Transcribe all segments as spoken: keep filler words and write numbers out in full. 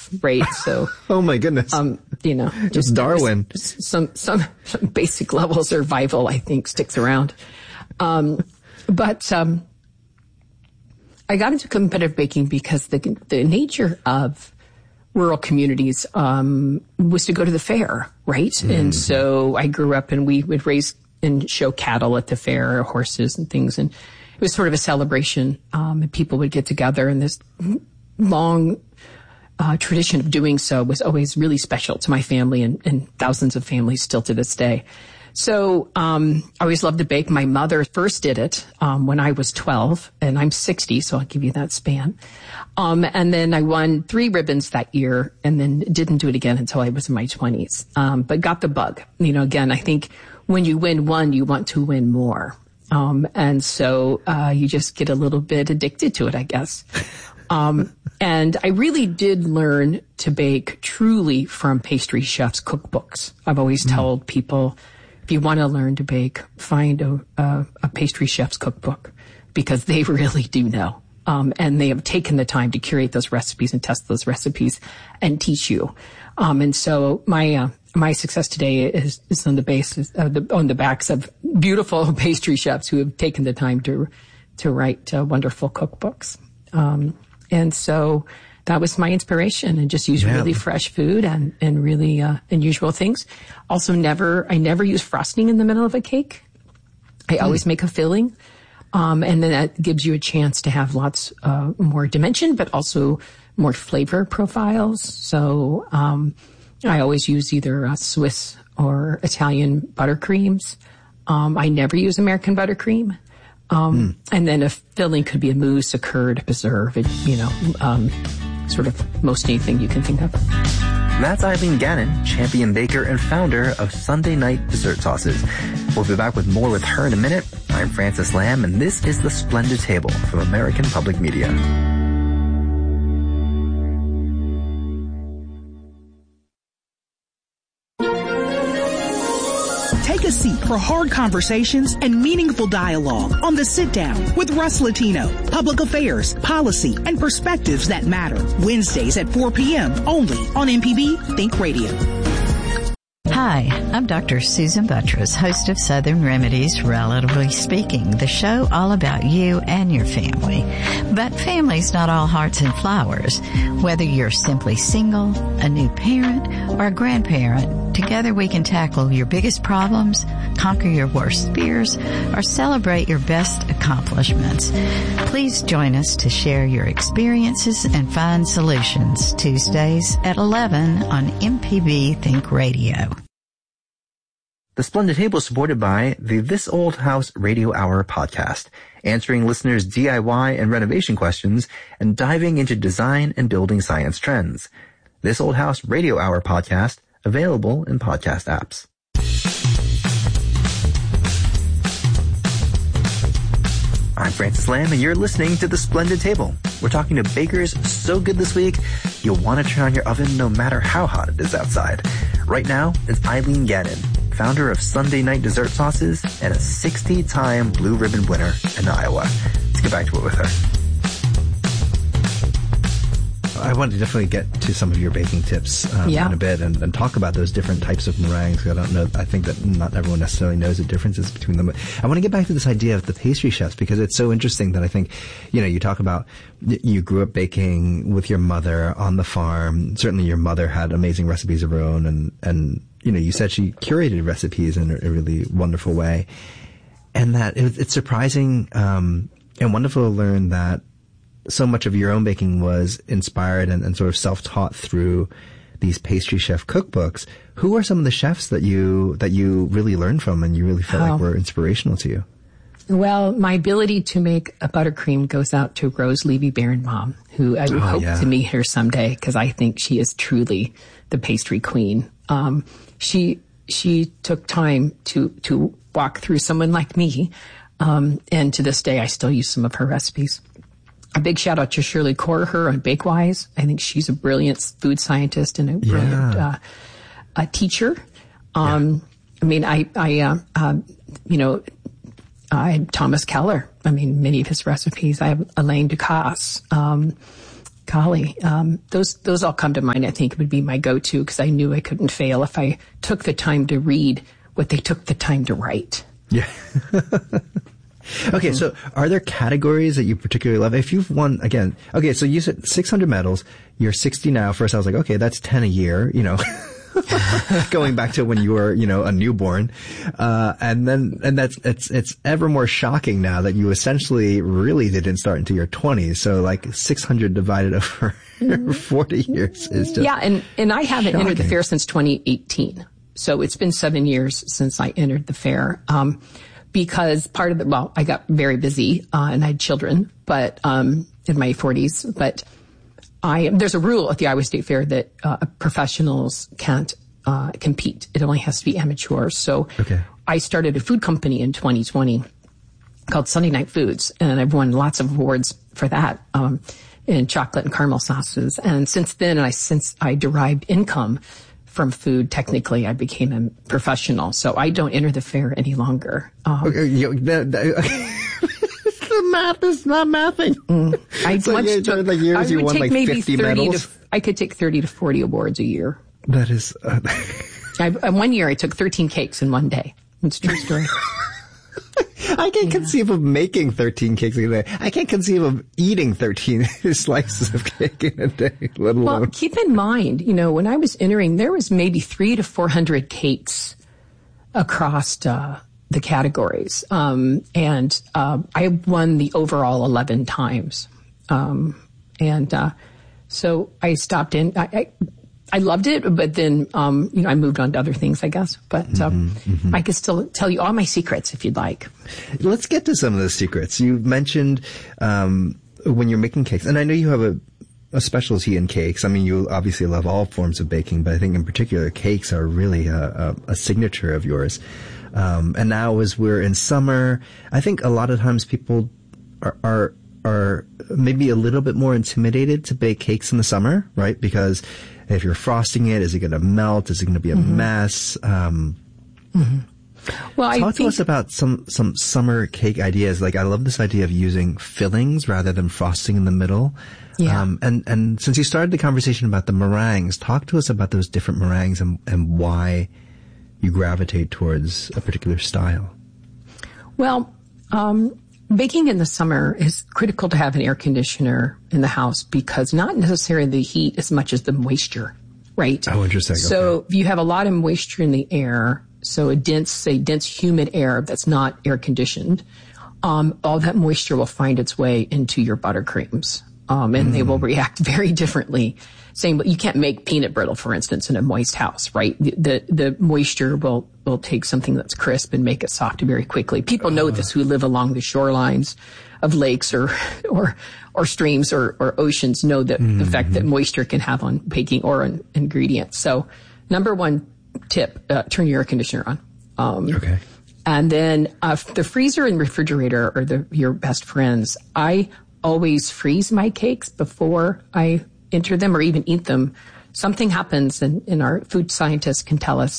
life, right? So, oh my goodness, um, you know, just Darwin. Some, some some basic level of survival, I think, sticks around. Um, but um, I got into competitive baking because the the nature of rural communities um, was to go to the fair, right? Mm-hmm. And so I grew up, and we would raise and show cattle at the fair, horses and things, and it was sort of a celebration, um, and people would get together, and this long uh, tradition of doing so was always really special to my family and, and thousands of families still to this day. So um, I always loved to bake. My mother first did it um, when I was twelve, and I'm sixty, so I'll give you that span. Um, and then I won three ribbons that year, and then didn't do it again until I was in my twenties, um, but got the bug. You know, again, I think when you win one, you want to win more. Um, and so, uh, you just get a little bit addicted to it, I guess. Um, and I really did learn to bake truly from pastry chefs' cookbooks. I've always mm. told people, if you want to learn to bake, find a, a, a pastry chef's cookbook, because they really do know. Um, and they have taken the time to curate those recipes and test those recipes and teach you. Um, and so my, uh, my success today is, is on the basis of the, on the backs of beautiful pastry chefs who have taken the time to, to write uh, wonderful cookbooks. Um, and so that was my inspiration, and just use yeah. really fresh food and, and really, uh, unusual things. Also never, I never use frosting in the middle of a cake. I mm. always make a filling. Um, and then that gives you a chance to have lots, uh, more dimension, but also more flavor profiles. So, um, I always use either uh, Swiss or Italian buttercreams. Um, I never use American buttercream. Um, mm. And then a filling could be a mousse, a curd, a preserve, it, you know, um, sort of most anything you can think of. That's Eileen Gannon, champion baker and founder of Sunday Night Dessert Sauces. We'll be back with more with her in a minute. I'm Francis Lamb, and this is The Splendid Table from American Public Media. Take a seat for hard conversations and meaningful dialogue on The Sit Down with Russ Latino. Public affairs, policy, and perspectives that matter. Wednesdays at four p.m. only on M P B Think Radio. Hi, I'm Doctor Susan Buttress, host of Southern Remedies, Relatively Speaking, the show all about you and your family. But family's not all hearts and flowers. Whether you're simply single, a new parent, or a grandparent, together we can tackle your biggest problems, conquer your worst fears, or celebrate your best accomplishments. Please join us to share your experiences and find solutions Tuesdays at eleven on M P B Think Radio. The Splendid Table is supported by the This Old House Radio Hour podcast, answering listeners' D I Y and renovation questions and diving into design and building science trends. This Old House Radio Hour podcast, available in podcast apps. I'm Francis Lamb, and you're listening to The Splendid Table. We're talking to bakers so good this week, you'll want to turn on your oven no matter how hot it is outside. Right now, it's Eileen Gannon, founder of Sunday Night Dessert Sauces and a sixty-time Blue Ribbon winner in Iowa. Let's get back to it with her. I want to definitely get to some of your baking tips um, yeah. in a bit and, and talk about those different types of meringues. I don't know. I think that not everyone necessarily knows the differences between them. But I want to get back to this idea of the pastry chefs, because it's so interesting that I think, you know, you talk about you grew up baking with your mother on the farm. Certainly your mother had amazing recipes of her own, and, and you know, you said she curated recipes in a, a really wonderful way. And that it, it's surprising um, and wonderful to learn that so much of your own baking was inspired and, and sort of self-taught through these pastry chef cookbooks. Who are some of the chefs that you that you really learned from and you really felt oh. like were inspirational to you? Well, my ability to make a buttercream goes out to Rose Levy-Berenbaum, who I would oh, hope yeah. to meet her someday, because I think she is truly the pastry queen. Um, she she took time to to walk through someone like me, um, and to this day I still use some of her recipes. A big shout out to Shirley Corher on Bakewise. I think she's a brilliant food scientist and a brilliant yeah. uh, a teacher. Um, yeah. I mean, I, I, uh, uh, you know, I Thomas Keller. I mean, many of his recipes. I have Alain Ducasse. Um, golly, um, those those all come to mind. I think would be my go-to because I knew I couldn't fail if I took the time to read what they took the time to write. Yeah. Okay, so are there categories that you particularly love? If you've won, again, okay, so you said six hundred medals, you're sixty now. First I was like, okay, that's ten a year, you know, going back to when you were, you know, a newborn. Uh, and then, and that's, it's, it's ever more shocking now that you essentially really didn't start until your twenties. So like six hundred divided over forty years is just Yeah, and, and I haven't shocking. entered the fair since twenty eighteen. So it's been seven years since I entered the fair. Um, Because part of the, well, I got very busy, uh, and I had children, but, um, in my forties, but I, there's a rule at the Iowa State Fair that, uh, professionals can't, uh, compete. It only has to be amateurs. So Okay. I started a food company in twenty twenty called Sunday Night Foods, and I've won lots of awards for that, um, in chocolate and caramel sauces. And since then, I, since I derived income from food, technically, I became a professional, so I don't enter the fair any longer. Um, Okay, you, that, that, the math is not mathing. Mm, I So once you- took, like years I you would won take like maybe fifty thirty medals? to, I could take thirty to forty awards a year. That is, uh, I, and one year I took thirteen cakes in one day. It's a true story. I can't conceive of making thirteen cakes a day. I can't conceive of eating thirteen slices of cake in a day, let alone. Well, keep in mind, you know, when I was entering, there was maybe three to four hundred cakes across uh, the categories, um, and uh, I won the overall eleven times, um, and uh, so I stopped in. I, I, I loved it, but then um, you know I moved on to other things, I guess. But um, Mm-hmm, mm-hmm. I could still tell you all my secrets if you'd like. Let's get to some of the secrets. You mentioned um, when you're making cakes, and I know you have a, a specialty in cakes. I mean, you obviously love all forms of baking, but I think in particular cakes are really a, a, a signature of yours. Um, and now as we're in summer, I think a lot of times people are, are are maybe a little bit more intimidated to bake cakes in the summer, right? Because if you're frosting it, is it going to melt? Is it going to be a Mm-hmm. mess? Um, Mm-hmm. Well, I Talk to think, us about some, some summer cake ideas. Like, I love this idea of using fillings rather than frosting in the middle. Yeah. Um, and, and since you started the conversation about the meringues, talk to us about those different meringues and, and why you gravitate towards a particular style. Well, um, baking in the summer is critical to have an air conditioner in the house because not necessarily the heat as much as the moisture, right? Oh, interesting. So Okay. if you have a lot of moisture in the air, so a dense, say, dense humid air that's not air conditioned, um, all that moisture will find its way into your buttercreams, um, and mm. they will react very differently. Same, but you can't make peanut brittle, for instance, in a moist house, right? The, the, the moisture will, will take something that's crisp and make it soft very quickly. People know this who live along the shorelines of lakes or, or, or streams or, or oceans know that mm-hmm. the effect that moisture can have on baking or on ingredients. So number one tip, uh, turn your air conditioner on. Um, Okay. And then, uh, the freezer and refrigerator are the, your best friends. I always freeze my cakes before I enter them or even eat them. Something happens, and, and our food scientists can tell us.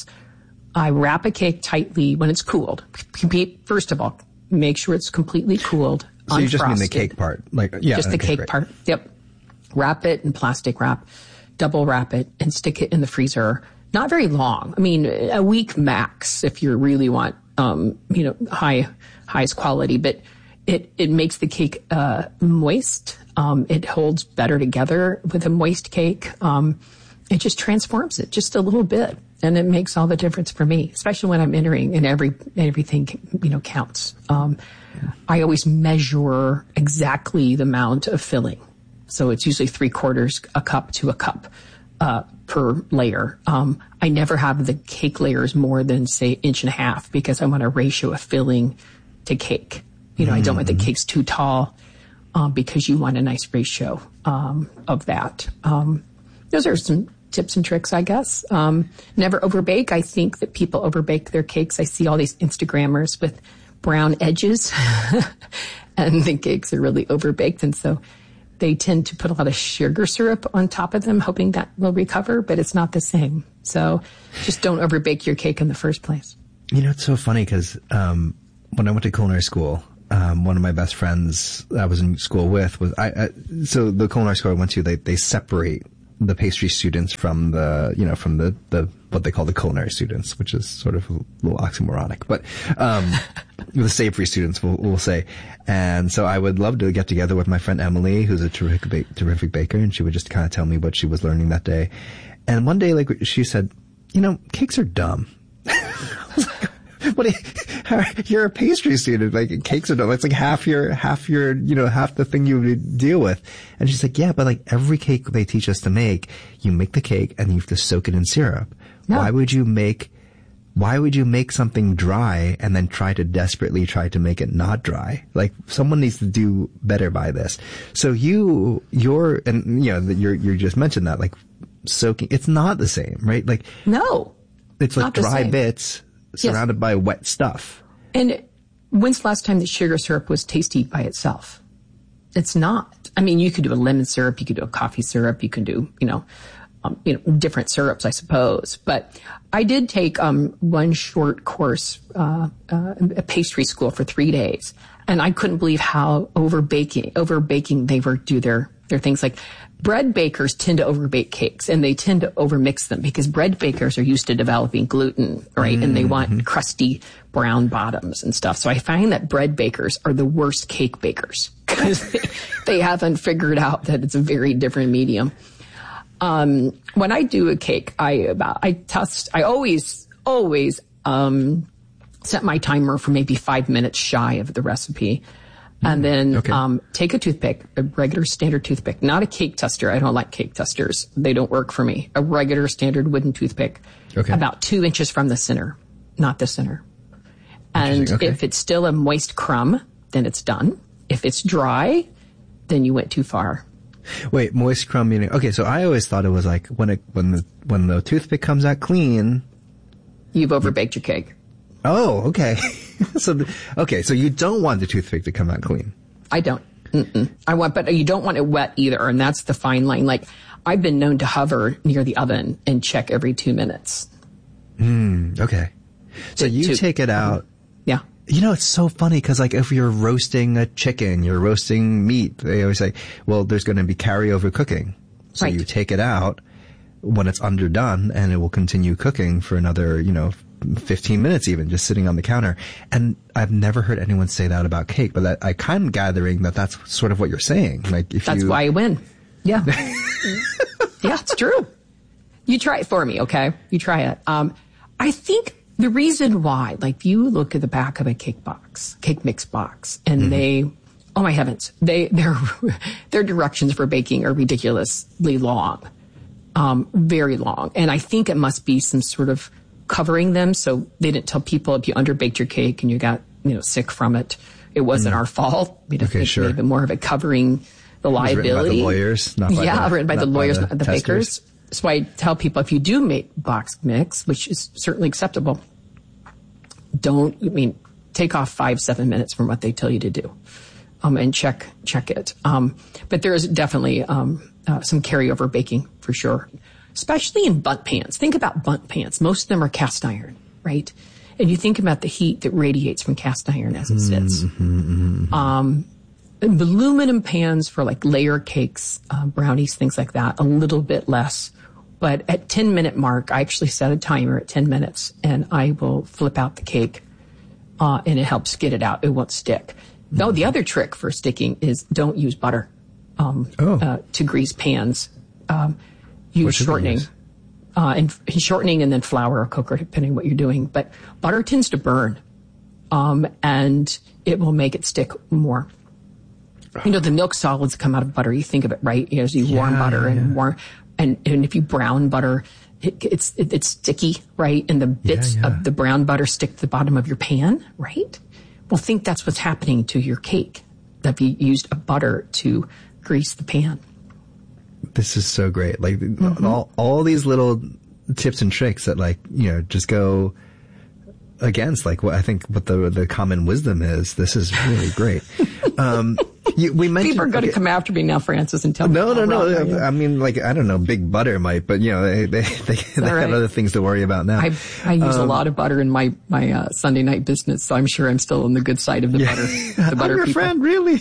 I wrap a cake tightly when it's cooled. First of all, make sure it's completely cooled. So you just mean the unfrosted. cake part, like yeah, just the okay, cake great. part. Yep. Wrap it in plastic wrap, double wrap it, and stick it in the freezer. Not very long. I mean, a week max if you really want, um, you know, high highest quality. But it it makes the cake uh, moist. Um, it holds better together with a moist cake. Um, it just transforms it just a little bit, and it makes all the difference for me, especially when I'm entering and every everything you know counts. Um, I always measure exactly the amount of filling, so it's usually three quarters a cup to a cup uh, per layer. Um, I never have the cake layers more than say inch and a half because I want a ratio of filling to cake. You know, mm-hmm. I don't want the cakes too tall. Um, because you want a nice ratio um, of that. Um, those are some tips and tricks, I guess. Um, never overbake. I think that people overbake their cakes. I see all these Instagrammers with brown edges, and the cakes are really overbaked, and so they tend to put a lot of sugar syrup on top of them, hoping that will recover, but it's not the same. So just don't overbake your cake in the first place. You know, it's so funny because um, when I went to culinary school, um, one of my best friends I was in school with was I, I so the culinary school I went to, they they separate the pastry students from the you know from the the what they call the culinary students, which is sort of a little oxymoronic, but um, the savory students we'll, we'll say. And so I would love to get together with my friend Emily, who's a terrific ba- terrific baker, and she would just kind of tell me what she was learning that day. And one day, like she said, you know, cakes are dumb. I was like, what? Are you, you're a pastry student. Like cakes are dumb. It's like half your half your you know half the thing you would deal with. And she's like, yeah, but like every cake they teach us to make, you make the cake and you have to soak it in syrup. No. Why would you make? Why would you make something dry and then try to desperately try to make it not dry? Like someone needs to do better by this. So you, you're, and you know, you're, you just mentioned that, like soaking, it's not the same, right? Like, no, it's like dry bits surrounded yes. by wet stuff. And when's the last time that sugar syrup was tasty by itself? It's not. I mean, you could do a lemon syrup, you could do a coffee syrup, you can do, you know, Um, you know, different syrups, I suppose. But I did take um, one short course, uh, uh, a pastry school for three days, and I couldn't believe how over baking, over baking they were do their their things. Like bread bakers tend to overbake cakes, and they tend to overmix them because bread bakers are used to developing gluten, right? Mm-hmm. And they want crusty brown bottoms and stuff. So I find that bread bakers are the worst cake bakers because they, they haven't figured out that it's a very different medium. Um, when I do a cake, I about, I test, I always, always, um, set my timer for maybe five minutes shy of the recipe. And then, okay. um, take a toothpick, a regular standard toothpick, not a cake tester. I don't like cake testers. They don't work for me. A regular standard wooden toothpick, okay. about two inches from the center, not the center. And okay. if it's still a moist crumb, then it's done. If it's dry, then you went too far. Wait, moist crumb meaning? Okay, so I always thought it was like when it when the when the toothpick comes out clean, you've overbaked your cake. Oh, okay. so the, okay, so you don't want the toothpick to come out clean. I don't. Mm-mm. I want, but you don't want it wet either, and that's the fine line. Like I've been known to hover near the oven and check every two minutes. Hmm. Okay. So to, you to, take it out. Yeah. You know, it's so funny because, like, if you're roasting a chicken, you're roasting meat, they always say, well, there's going to be carryover cooking. So right. you take it out when it's underdone and it will continue cooking for another, you know, fifteen minutes even, just sitting on the counter. And I've never heard anyone say that about cake, but that, I kind of gathering that that's sort of what you're saying. Like, if That's you, why I win. Yeah. Yeah, it's true. You try it for me, okay? You try it. Um, I think the reason why, like, you look at the back of a cake box, cake mix box, and mm-hmm. they, oh my heavens, they, their, their directions for baking are ridiculously long, um, very long. And I think it must be some sort of covering them. So they didn't tell people if you underbaked your cake and you got, you know, sick from it, it wasn't mm. our fault. We'd have okay, sure. maybe more of it covering the liability. Written by the lawyers, not by yeah, the, written by not the lawyers, by the not the bakers. So I tell people, if you do make box mix, which is certainly acceptable, don't, I mean, take off five, seven minutes from what they tell you to do, um, and check, check it. Um, but there is definitely, um, uh, some carryover baking for sure, especially in bundt pans. Think about bundt pans. Most of them are cast iron, right? And you think about the heat that radiates from cast iron as it sits. Mm-hmm, mm-hmm. Um, aluminum pans for like layer cakes, uh, brownies, things like that, a little bit less. But at ten minute mark, I actually set a timer at ten minutes and I will flip out the cake, uh, and it helps get it out. It won't stick. Mm-hmm. No, the other trick for sticking is don't use butter, um, oh. uh, to grease pans. Um, use shortening, use? uh, and, and shortening and then flour or cocoa, depending on what you're doing. But butter tends to burn, um, and it will make it stick more. You know, the milk solids come out of butter. You think of it, right? As you yeah, warm butter and yeah. warm, and, and if you brown butter, it, it's, it, it's sticky, right? And the bits yeah, yeah. of the brown butter stick to the bottom of your pan, right? Well, think that's what's happening to your cake. That you used a butter to grease the pan. This is so great. Like mm-hmm. all, all these little tips and tricks that, like, you know, just go against like what I think what the, the common wisdom is. This is really great. um, You, we mentioned, People are going to okay. come after me now, Francis, and tell me. No, no, no. wrong I, I mean, like, I don't know, Big Butter might, but you know, they, they, they, they right. have other things to worry about now. I, I use Um, a lot of butter in my, my, uh, Sunday night business, so I'm sure I'm still on the good side of the yeah. butter, the butter I'm your people. friend, really?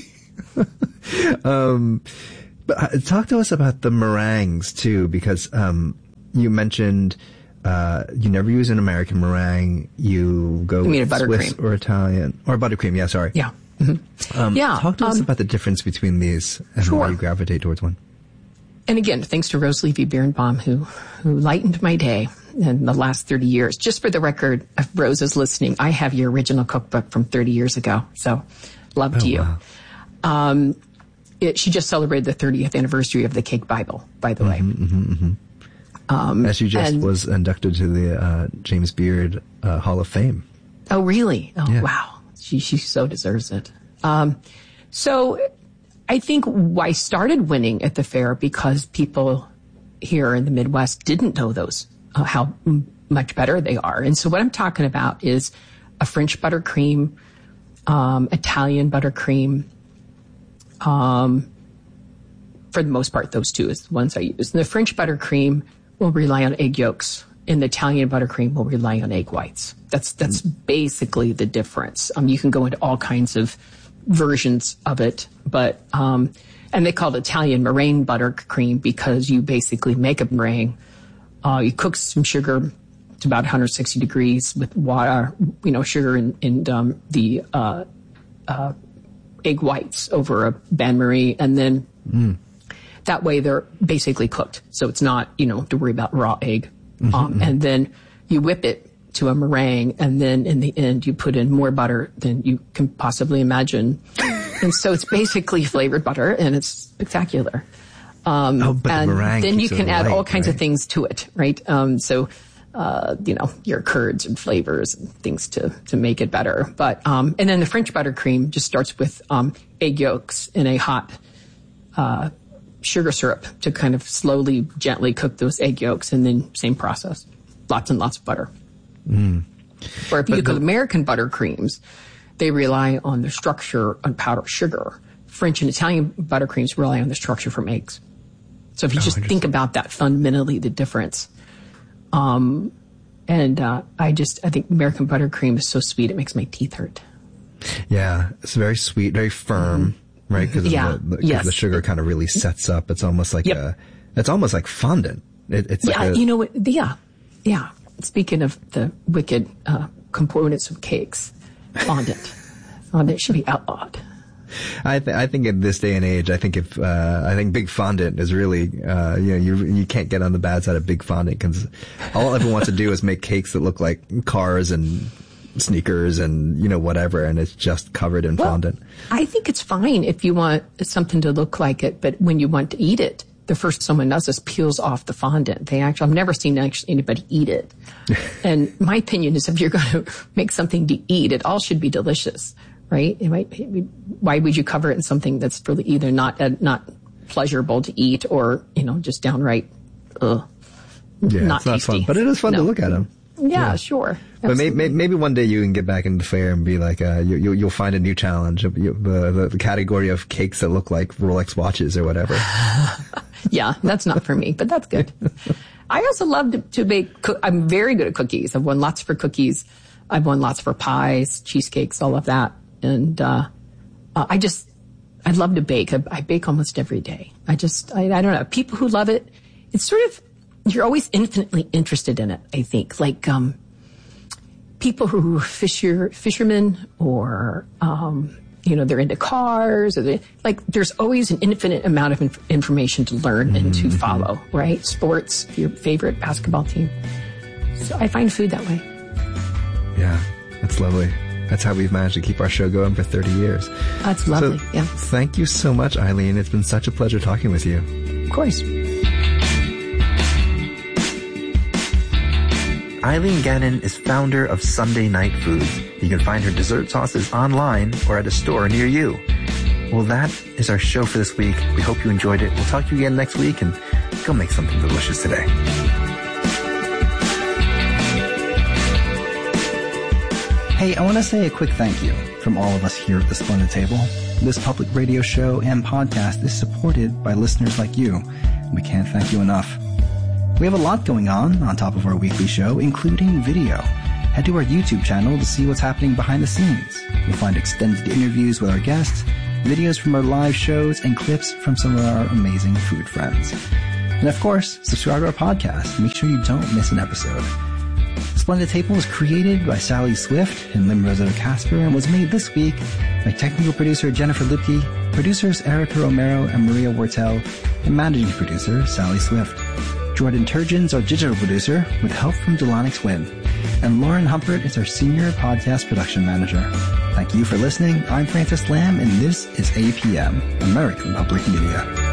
um, but uh, talk to us about the meringues too, because, um, you mentioned, Uh, you never use an American meringue. You go You mean a with Swiss buttercream. or Italian or buttercream. Yeah, sorry. Yeah. Mm-hmm. Um, yeah. Talk to us um, about the difference between these and sure. why you gravitate towards one. And again, thanks to Rose Levy Birnbaum, who, who lightened my day in the last thirty years. Just for the record, if Rose is listening, I have your original cookbook from thirty years ago. So, love to Oh, you. wow. Um, it, she just celebrated the thirtieth anniversary of the Cake Bible, by the way. Mm-hmm, mm-hmm, mm-hmm. Um, As you just and, was inducted to the uh, James Beard uh, Hall of Fame. Oh, really? Oh, Yeah. wow. She, she so deserves it. Um, so I think I started winning at the fair because people here in the Midwest didn't know those, uh, how m- much better they are. And so what I'm talking about is a French buttercream, um, Italian buttercream, um, for the most part, those two is the ones I use. And the French buttercream will rely on egg yolks, and the Italian buttercream will rely on egg whites. That's that's mm. basically the difference. Um, you can go into all kinds of versions of it, but um, and they call it Italian meringue buttercream because you basically make a meringue. Uh, you cook some sugar to about one hundred sixty degrees with water, you know, sugar and, and um, the uh, uh, egg whites over a bain-marie, and then. Mm. That way they're basically cooked. So it's not, you know, to worry about raw egg. Mm-hmm, um, mm-hmm. And then you whip it to a meringue. And then in the end, you put in more butter than you can possibly imagine. And so it's basically flavored butter and it's spectacular. Um, oh, but and the meringue then you can add light, all kinds right? of things to it, right? Um, so, uh, you know, your curds and flavors and things to, to make it better. But, um, and then the French buttercream just starts with, um, egg yolks in a hot, uh, sugar syrup to kind of slowly, gently cook those egg yolks, and then same process. Lots and lots of butter. Mm. Or if you but look the, at American buttercreams, they rely on the structure on powdered sugar. French and Italian buttercreams rely on the structure from eggs. So if you oh, just think about that fundamentally, the difference. Um, and uh, I just, I think American buttercream is so sweet, it makes my teeth hurt. Yeah, it's very sweet, very firm. Mm. Right, because yeah, the, the, yes. the sugar kind of really sets up. It's almost like yep. a, it's almost like fondant. It, it's yeah, like a, you know what? Yeah, yeah. Speaking of the wicked uh, components of cakes, fondant, fondant should be outlawed. I, th- I think in this day and age, I think if uh, I think big fondant is really, uh, you know, you you can't get on the bad side of big fondant because all everyone wants to do is make cakes that look like cars and sneakers and, you know, whatever, and it's just covered in well, fondant. I think it's fine if you want something to look like it, but when you want to eat it, the first someone does is peels off the fondant. They actually, I've never seen actually anybody eat it. And my opinion is if you're going to make something to eat, it all should be delicious, right? It might, why would you cover it in something that's really either not, uh, not pleasurable to eat or, you know, just downright, ugh, yeah, not it's not tasty. fun, but it is fun no. to look at them. Yeah, yeah. sure. But may, may, maybe one day you can get back into the fair and be like, uh, you, you, you'll find a new challenge, the, the, the category of cakes that look like Rolex watches or whatever. Yeah, that's not for me, but that's good. I also love to, to bake. Co- I'm very good at cookies. I've won lots for cookies. I've won lots for pies, cheesecakes, all of that. And, uh, uh I just, I love to bake. I, I bake almost every day. I just, I, I don't know. People who love it, it's sort of, you're always infinitely interested in it, I think. Like, um, people who are fisher, fishermen or, um, you know, they're into cars or they, like, there's always an infinite amount of inf- information to learn mm-hmm. and to follow, right? Sports, your favorite basketball team. So I find food that way. Yeah, that's lovely. That's how we've managed to keep our show going for thirty years. That's lovely, so, yeah. Thank you so much, Eileen. It's been such a pleasure talking with you. Of course. Eileen Gannon is founder of Sunday Night Foods. You can find her dessert sauces online or at a store near you. Well, that is our show for this week. We hope you enjoyed it. We'll talk to you again next week, and go make something delicious today. Hey, I want to say a quick thank you from all of us here at the Splendid Table. This public radio show and podcast is supported by listeners like you. We can't thank you enough. We have a lot going on on top of our weekly show, including video. Head to our YouTube channel to see what's happening behind the scenes. You'll find extended interviews with our guests, videos from our live shows, and clips from some of our amazing food friends. And of course, subscribe to our podcast. Make sure you don't miss an episode. Splendid Table was created by Sally Swift and Lim Rosetta Casper and was made this week by technical producer Jennifer Lipke, producers Erica Romero and Maria Wortel, and managing producer Sally Swift. Jordan Turgeon's our digital producer with help from Delanix Wynn. And Lauren Humpert is our senior podcast production manager. Thank you for listening. I'm Francis Lamb, and this is A P M, American Public Media.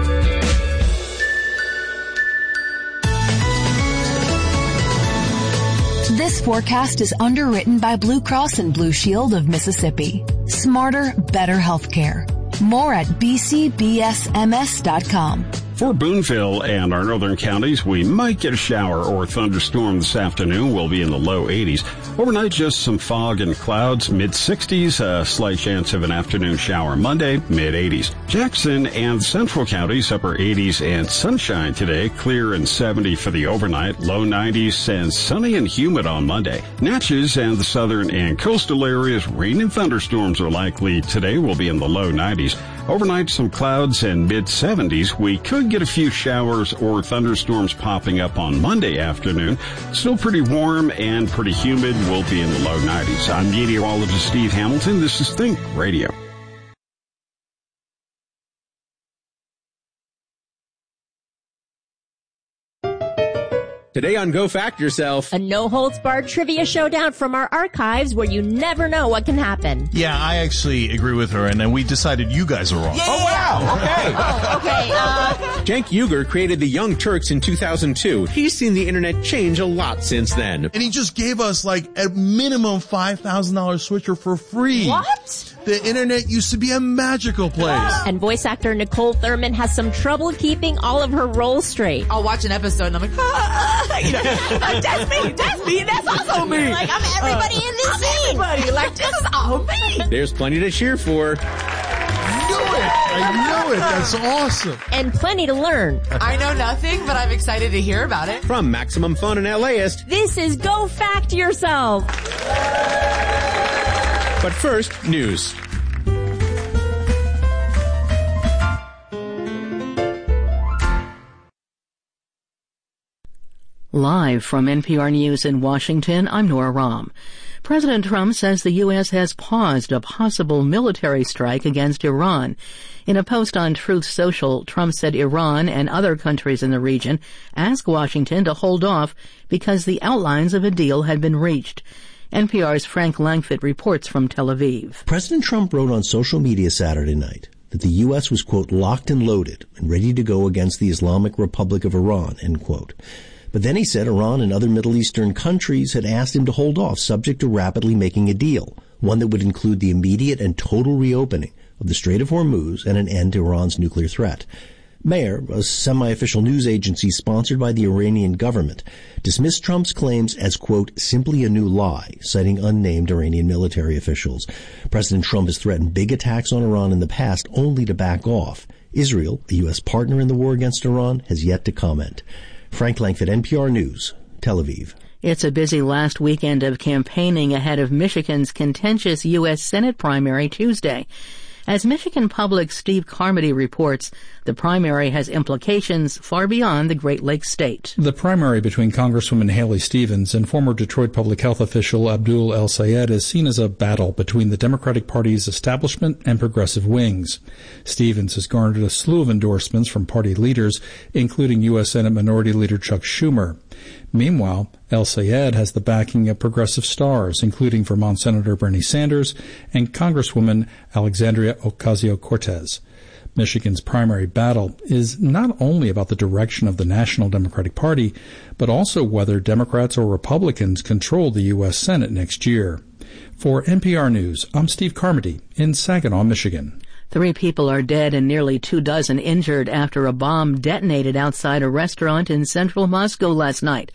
This forecast is underwritten by Blue Cross and Blue Shield of Mississippi. Smarter, better healthcare. More at b c b s m s dot com. For Boonville and our northern counties, we might get a shower or thunderstorm this afternoon. We'll be in the low eighties. Overnight, just some fog and clouds, mid sixties, a slight chance of an afternoon shower Monday, mid eighties. Jackson and central counties, upper eighties and sunshine today, clear and seventy for the overnight, low nineties and sunny and humid on Monday. Natchez and the southern and coastal areas, rain and thunderstorms are likely today. We'll be in the low nineties. Overnight, some clouds and mid seventies. We could get a few showers or thunderstorms popping up on Monday afternoon. Still pretty warm and pretty humid. We'll be in the low nineties. I'm meteorologist Steve Hamilton. This is Think Radio. Today on Go Fact Yourself, a no-holds-barred trivia showdown from our archives where you never know what can happen. Yeah, I actually agree with her, and then we decided you guys are wrong. Yeah, oh, wow, okay. oh, okay, uh... Cenk Uygur created the Young Turks in two thousand two. He's seen the internet change a lot since then. And he just gave us, like, at minimum five thousand dollars switcher for free. What? The internet used to be a magical place. And voice actor Nicole Thurman has some trouble keeping all of her roles straight. I'll watch an episode and I'm like, ah, you know, like, that's me, that's me, that's also me. Like, I'm everybody uh, in this I'm scene. Everybody, like, this is all me. There's plenty to cheer for. I knew it. I knew it. That's awesome. And plenty to learn. I know nothing, but I'm excited to hear about it. From Maximum Fun and LAist, this is Go Fact Yourself. But first, news. Live from N P R News in Washington, I'm Nora Rahm. President Trump says the U S has paused a possible military strike against Iran. In a post on Truth Social, Trump said Iran and other countries in the region asked Washington to hold off because the outlines of a deal had been reached. N P R's Frank Langfitt reports from Tel Aviv. President Trump wrote on social media Saturday night that the U S was, quote, locked and loaded and ready to go against the Islamic Republic of Iran, end quote. But then he said Iran and other Middle Eastern countries had asked him to hold off, subject to rapidly making a deal, one that would include the immediate and total reopening of the Strait of Hormuz and an end to Iran's nuclear threat. Mehr, a semi-official news agency sponsored by the Iranian government, dismissed Trump's claims as, quote, simply a new lie, citing unnamed Iranian military officials. President Trump has threatened big attacks on Iran in the past, only to back off. Israel, a U S partner in the war against Iran, has yet to comment. Frank Langfitt, N P R News, Tel Aviv. It's a busy last weekend of campaigning ahead of Michigan's contentious U S Senate primary Tuesday. As Michigan Public's Steve Carmody reports, the primary has implications far beyond the Great Lakes state. The primary between Congresswoman Haley Stevens and former Detroit public health official Abdul El-Sayed is seen as a battle between the Democratic Party's establishment and progressive wings. Stevens has garnered a slew of endorsements from party leaders, including U S Senate Minority Leader Chuck Schumer. Meanwhile, El-Sayed has the backing of progressive stars, including Vermont Senator Bernie Sanders and Congresswoman Alexandria Ocasio-Cortez. Michigan's primary battle is not only about the direction of the National Democratic Party, but also whether Democrats or Republicans control the U S Senate next year. For N P R News, I'm Steve Carmody in Saginaw, Michigan. Three people are dead and nearly two dozen injured after a bomb detonated outside a restaurant in central Moscow last night.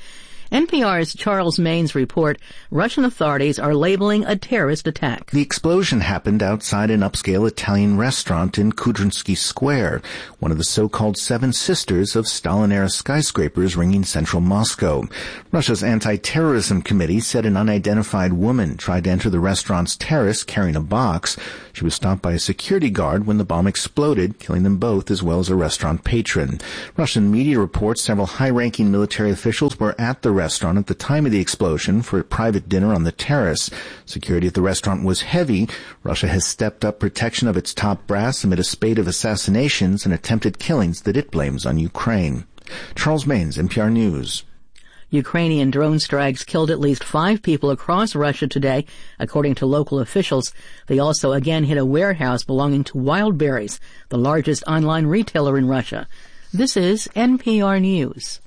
N P R's Charles Maines report, Russian authorities are labeling a terrorist attack. The explosion happened outside an upscale Italian restaurant in Kudrynsky Square, one of the so-called Seven Sisters of Stalin-era skyscrapers ringing central Moscow. Russia's anti-terrorism committee said an unidentified woman tried to enter the restaurant's terrace carrying a box. She was stopped by a security guard when the bomb exploded, killing them both as well as a restaurant patron. Russian media reports several high-ranking military officials were at the restaurant at the time of the explosion for a private dinner on the terrace. Security at the restaurant was heavy. Russia has stepped up protection of its top brass amid a spate of assassinations and attempted killings that it blames on Ukraine. Charles Maines, N P R News. Ukrainian drone strikes killed at least five people across Russia today, according to local officials. They also again hit a warehouse belonging to Wildberries, the largest online retailer in Russia. This is N P R News.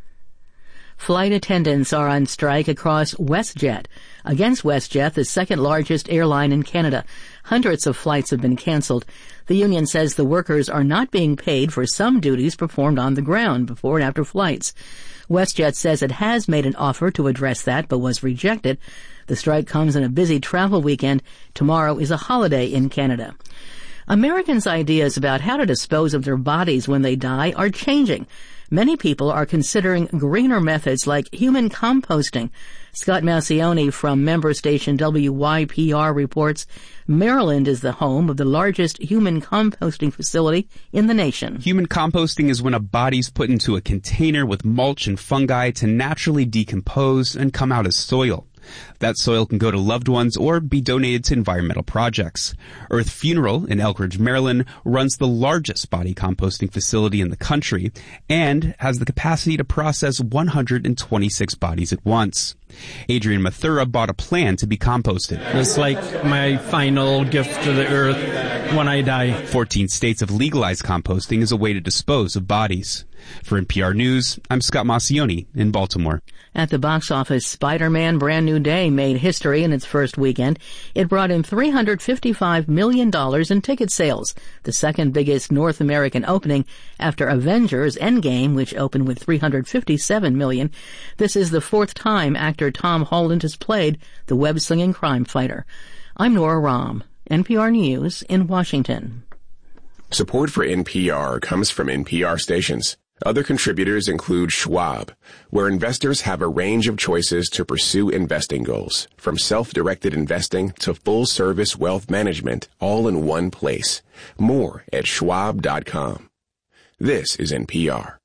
Flight attendants are on strike across WestJet. Against WestJet, the second largest airline in Canada. Hundreds of flights have been canceled. The union says the workers are not being paid for some duties performed on the ground before and after flights. WestJet says it has made an offer to address that, but was rejected. The strike comes in a busy travel weekend. Tomorrow is a holiday in Canada. Americans' ideas about how to dispose of their bodies when they die are changing. Many people are considering greener methods like human composting. Scott Maucione from member station W Y P R reports Maryland is the home of the largest human composting facility in the nation. Human composting is when a body's put into a container with mulch and fungi to naturally decompose and come out as soil. That soil can go to loved ones or be donated to environmental projects. Earth Funeral in Elkridge, Maryland runs the largest body composting facility in the country and has the capacity to process one hundred twenty-six bodies at once. Adrian Mathura bought a plan to be composted. It's like my final gift to the earth when I die. fourteen states have legalized composting as a way to dispose of bodies. For N P R News, I'm Scott Maucione in Baltimore. At the box office, Spider-Man Brand New Day made history in its first weekend. It brought in three hundred fifty-five million dollars in ticket sales, the second biggest North American opening after Avengers Endgame, which opened with three hundred fifty-seven million dollars. This is the fourth time actor Tom Holland has played the web-slinging crime fighter. I'm Nora Rahm, N P R News in Washington. Support for N P R comes from N P R stations. Other contributors include Schwab, where investors have a range of choices to pursue investing goals, from self-directed investing to full-service wealth management, all in one place. More at schwab dot com. This is N P R.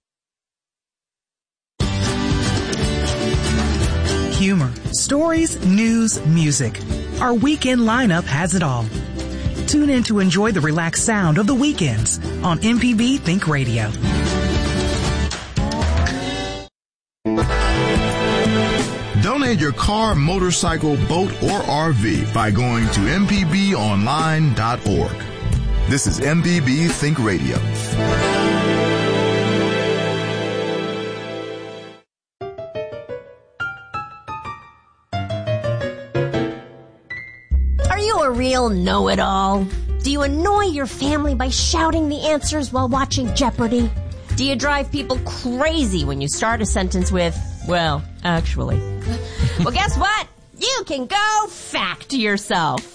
Humor, stories, news, music. Our weekend lineup has it all. Tune in to enjoy the relaxed sound of the weekends on M P B Think Radio. Donate your car, motorcycle, boat, or R V by going to m p b online dot org. This is M P B Think Radio. Are you a real know-it-all? Do you annoy your family by shouting the answers while watching Jeopardy? Do you drive people crazy when you start a sentence with, well, actually? Well, guess what? You can go fact yourself.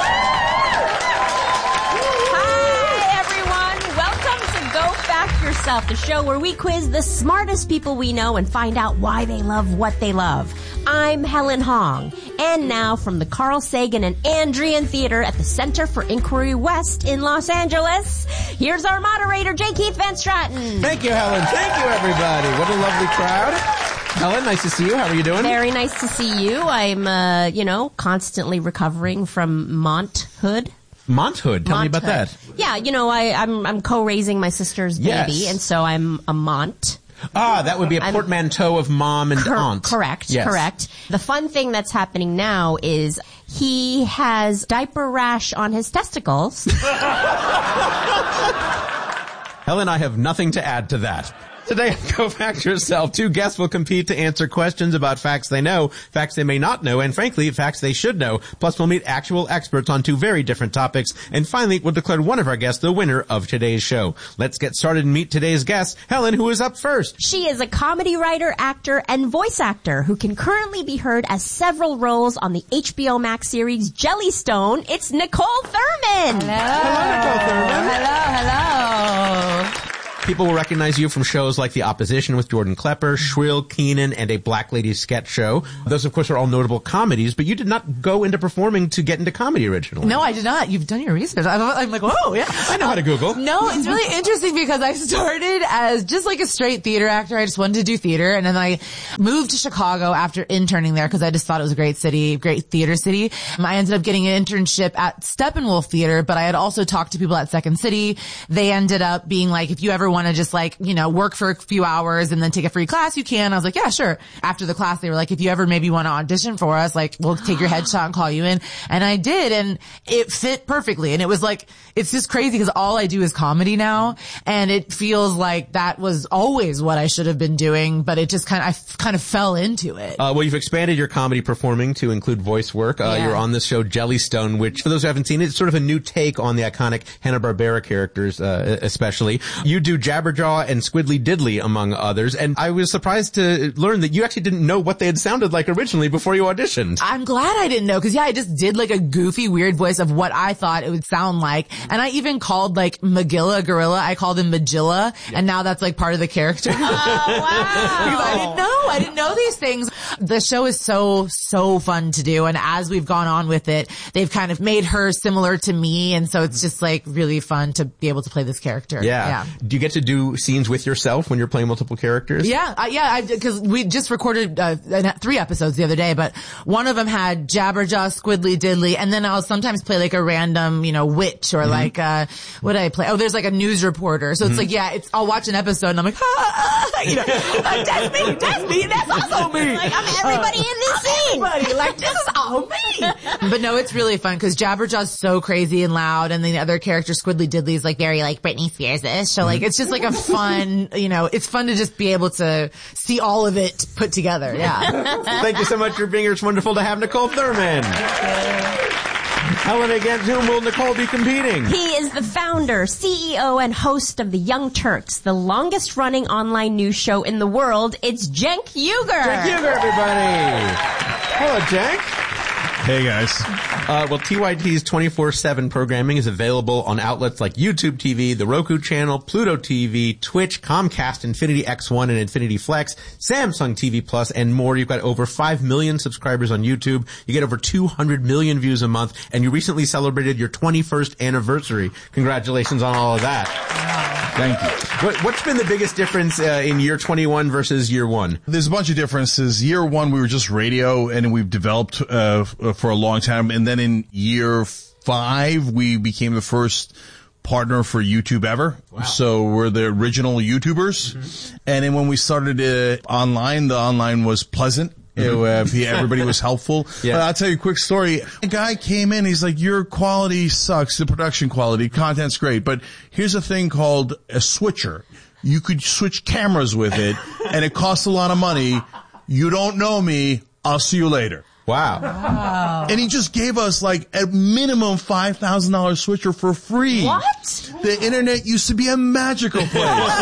Hi, everyone. Welcome to Go Fact Yourself, the show where we quiz the smartest people we know and find out why they love what they love. I'm Helen Hong. And now from the Carl Sagan and Andrian Theater at the Center for Inquiry West in Los Angeles, here's our moderator, J. Keith Van Straten. Thank you, Helen. Thank you, everybody. What a lovely crowd. Helen, nice to see you. How are you doing? Very nice to see you. I'm, uh, you know, constantly recovering from monthood. Monthood? Tell Monthood. me about that. Yeah, you know, I, I'm, I'm co-raising my sister's baby, yes. and so I'm a mont. Ah, that would be a I'm, portmanteau of mom and cor- aunt. Correct, yes. correct. The fun thing that's happening now is he has diaper rash on his testicles. Helen, I have nothing to add to that. Today on Go Fact Yourself, two guests will compete to answer questions about facts they know, facts they may not know, and frankly, facts they should know. Plus, we'll meet actual experts on two very different topics. And finally, we'll declare one of our guests the winner of today's show. Let's get started and meet today's guest, Helen, who is up first. She is a comedy writer, actor, and voice actor who can currently be heard as several roles on the H B O Max series Jellystone. It's Nicole Thurman. Hello. Hello, Nicole Thurman. Hello, hello. People will recognize you from shows like The Opposition with Jordan Klepper, Shrill, Keenan, and a Black Lady sketch show. Those, of course, are all notable comedies, but you did not go into performing to get into comedy originally. No, I did not. You've done your research. I'm, I'm like, whoa, yeah. I know how to Google. No, it's really interesting because I started as just like a straight theater actor. I just wanted to do theater, and then I moved to Chicago after interning there because I just thought it was a great city, great theater city. I ended up getting an internship at Steppenwolf Theater, but I had also talked to people at Second City. They ended up being like, if you ever want to just like, you know, work for a few hours and then take a free class, you can. I was like, yeah, sure. After the class, they were like, if you ever maybe want to audition for us, like, we'll take your headshot and call you in. And I did, and it fit perfectly. And it was like, it's just crazy because all I do is comedy now. And it feels like that was always what I should have been doing, but it just kind of, I f- kind of fell into it. Uh, well, you've expanded your comedy performing to include voice work. Uh, Yeah. You're on this show Jellystone, which, for those who haven't seen it, it's sort of a new take on the iconic Hanna-Barbera characters, uh, especially. You do Jabberjaw and Squiddly Diddly, among others. And I was surprised to learn that you actually didn't know what they had sounded like originally before you auditioned. I'm glad I didn't know, because yeah, I just did like a goofy, weird voice of what I thought it would sound like. And I even called like Magilla Gorilla, I called him Magilla, and now that's like part of the character. Oh, wow. Because I didn't know. I didn't know these things. The show is so, so fun to do. And as we've gone on with it, they've kind of made her similar to me. And so it's just like really fun to be able to play this character. Yeah. Yeah. Do you get to do scenes with yourself when you're playing multiple characters? Yeah, uh, yeah, because we just recorded uh, three episodes the other day, but one of them had Jabberjaw, Squiddly Diddly, and then I'll sometimes play like a random, you know, witch or mm-hmm. like, uh, what did I play? Oh, there's like a news reporter. So mm-hmm. it's like, yeah, it's, I'll watch an episode and I'm like, ah, you know, like, that's me, that's me, that's also me. Like, I'm everybody uh, in this scene. Everybody, like, this is all me. But no, it's really fun because Jabberjaw's so crazy and loud, and then the other character, Squiddly Diddly, is like very like Britney Spears-ish. So like, it's just like a fun, you know, it's fun to just be able to see all of it put together. Yeah. Thank you so much for being here. It's wonderful to have Nicole Thurman. Helen, against whom will Nicole be competing? He is the founder, C E O, and host of the Young Turks, the longest running online news show in the world. It's Cenk Uygur. Cenk Uygur, everybody. Hello, Cenk. Hey, guys. Uh, well, T Y T's twenty-four seven programming is available on outlets like YouTube T V, the Roku channel, Pluto T V, Twitch, Comcast, Infinity X one, and Infinity Flex, Samsung T V Plus, and more. You've got over five million subscribers on YouTube. You get over two hundred million views a month, and you recently celebrated your twenty-first anniversary. Congratulations on all of that. Thank you. What, what's been the biggest difference uh, in year twenty-one versus year one? There's a bunch of differences. Year one, we were just radio, and we've developed uh, for a long time. And then in year five, we became the first partner for YouTube ever. Wow. So we're the original YouTubers. Mm-hmm. And then when we started uh, online, the online was pleasant. Mm-hmm. It, uh, everybody was helpful. Yeah. But I'll tell you a quick story. A guy came in, he's like, your quality sucks, the production quality, content's great, but here's a thing called a switcher. You could switch cameras with it, and it costs a lot of money. You don't know me, I'll see you later. Wow. Wow. And he just gave us like a minimum five thousand dollars switcher for free. What? The internet used to be a magical place.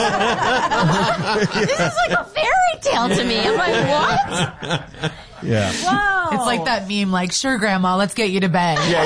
Yeah. This is like a fairy tale to me. I'm like, what? Yeah. Wow. It's like that meme, like, sure, Grandma, let's get you to bed. Yeah,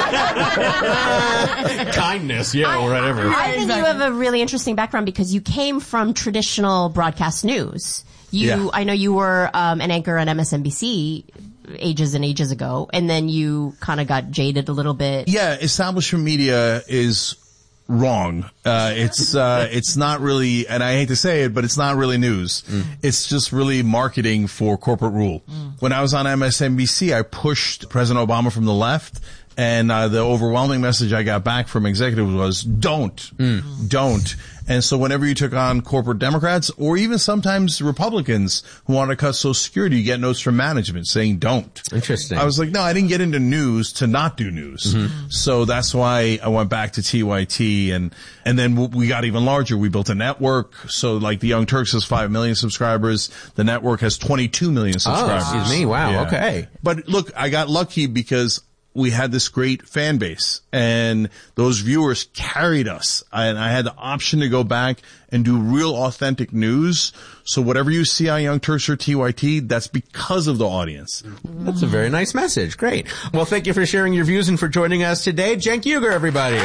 yeah. Kindness, yeah, or whatever. I think you have a really interesting background because you came from traditional broadcast news. You, yeah. I know you were um, an anchor on M S N B C ages and ages ago, and then you kind of got jaded a little bit. Yeah, establishment media is wrong. Uh, it's, uh, it's not really, and I hate to say it, but it's not really news. Mm. It's just really marketing for corporate rule. Mm. When I was on M S N B C, I pushed President Obama from the left And uh, the overwhelming message I got back from executives was, don't, mm. don't. And so whenever you took on corporate Democrats or even sometimes Republicans who want to cut Social Security, you get notes from management saying don't. Interesting. I was like, no, I didn't get into news to not do news. Mm-hmm. So that's why I went back to T Y T, and, and then we got even larger. We built a network. So like the Young Turks has five million subscribers. The network has twenty-two million subscribers. Oh, excuse me. Wow. Yeah. Okay. But look, I got lucky because we had this great fan base and those viewers carried us, and I had the option to go back and do real authentic news. So whatever you see on Young Turks or T Y T, that's because of the audience. That's a very nice message. Great. Well, thank you for sharing your views and for joining us today. Cenk Uygur, everybody.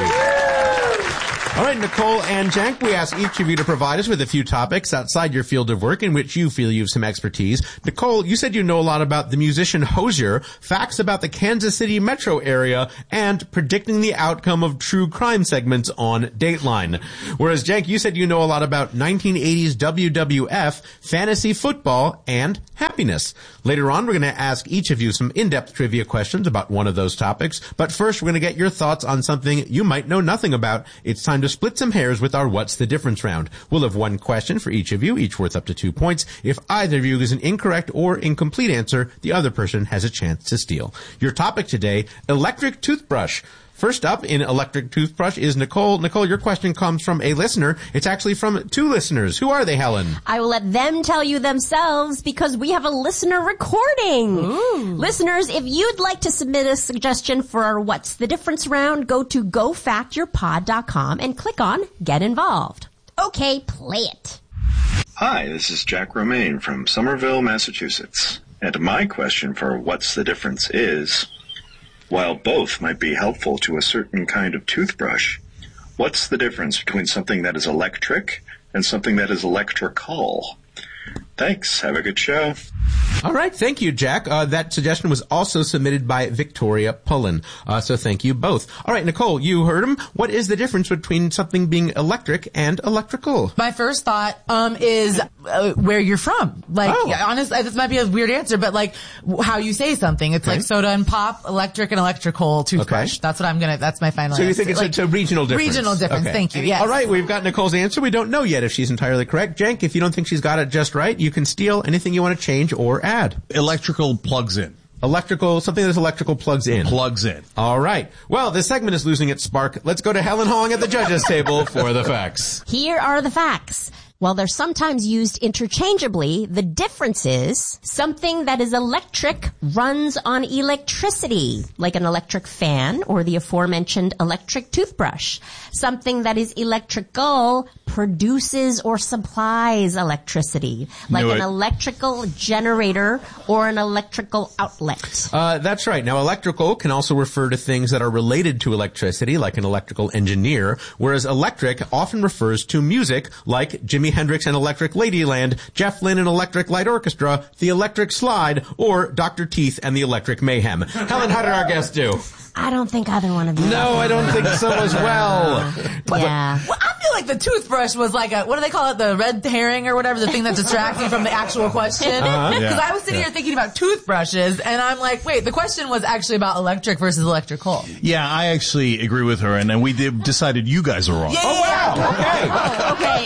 All right, Nicole and Cenk, we ask each of you to provide us with a few topics outside your field of work in which you feel you have some expertise. Nicole, you said you know a lot about the musician Hozier, facts about the Kansas City metro area, and predicting the outcome of true crime segments on Dateline. Whereas Cenk, you said you know a lot about nineteen eighties W W F, fantasy football, and happiness. Later on, we're going to ask each of you some in-depth trivia questions about one of those topics. But first, we're going to get your thoughts on something you might know nothing about. It's time to split some hairs with our What's the Difference round. We'll have one question for each of you, each worth up to two points. If either of you gives an incorrect or incomplete answer, the other person has a chance to steal. Your topic today, electric toothbrush. First up in electric toothbrush is Nicole. Nicole, your question comes from a listener. It's actually from two listeners. Who are they, Helen? I will let them tell you themselves because we have a listener recording. Ooh. Listeners, if you'd like to submit a suggestion for our What's the Difference round, go to go fact your pod dot com and click on Get Involved. Okay, play it. Hi, this is Jack Romaine from Somerville, Massachusetts. And my question for What's the Difference is, while both might be helpful to a certain kind of toothbrush, what's the difference between something that is electric and something that is electrical? Thanks. Have a good show. All right. Thank you, Jack. Uh, that suggestion was also submitted by Victoria Pullen. Uh, so thank you both. All right, Nicole, you heard him. What is the difference between something being electric and electrical? My first thought um is uh, where you're from. Like, Oh. yeah, honestly, this might be a weird answer, but like w- how you say something. It's Okay. like soda and pop, electric and electrical toothbrush. Okay. That's what I'm gonna. That's my final. So you answer. think it's, like, it's a regional difference? Regional difference. Okay. Thank you. Yes. All right. We've got Nicole's answer. We don't know yet if she's entirely correct. Cenk, if you don't think she's got it just right, you can steal anything you want to change or add. Electrical plugs in. Electrical, something that's electrical plugs in. Plugs in. All right. Well, this segment is losing its spark. Let's go to Helen Hong at the judges table for the facts. Here are the facts. While they're sometimes used interchangeably, the difference is something that is electric runs on electricity, like an electric fan or the aforementioned electric toothbrush. Something that is electrical produces or supplies electricity, like Knew an it. electrical generator or an electrical outlet. Uh, that's right. Now, electrical can also refer to things that are related to electricity, like an electrical engineer, whereas electric often refers to music, like Jimi Hendrix and Electric Ladyland, Jeff Lynne and Electric Light Orchestra, The Electric Slide, or Doctor Teeth and the Electric Mayhem. Helen, how did our guest do? I don't think either one of you. No, I don't think so as well. Yeah. Well, I feel like the toothbrush was like a, what do they call it? The red herring or whatever, the thing that distracts you from the actual question. Because Uh-huh. Yeah. I was sitting Yeah. here thinking about toothbrushes and I'm like, wait, the question was actually about electric versus electrical. Yeah, I actually agree with her, and then we did, decided you guys are wrong. Yeah, Oh, wow. Okay. Oh, okay.